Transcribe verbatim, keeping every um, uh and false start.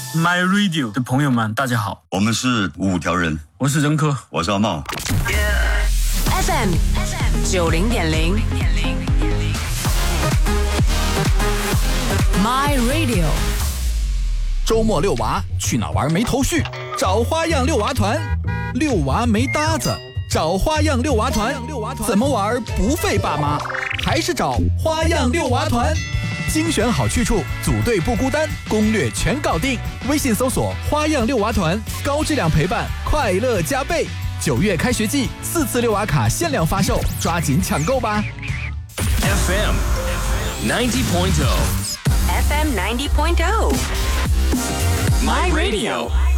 My Radio 的朋友们，大家好， 我们是五条人， 我是任科， 我是阿茂。 F M 九零点零 My Radio。 周末遛娃去哪玩没头绪？找花样遛娃团。遛娃没搭子，找花样遛娃团。怎么玩不费爸妈？还是找花样遛娃团。精选好去处，组队不孤单，攻略全搞定。微信搜索花样遛娃团，高质量陪伴，快乐加倍。九月开学季，四次遛娃卡限量发售，抓紧抢购吧。 F M ninety point oh F M ninety point oh My Radio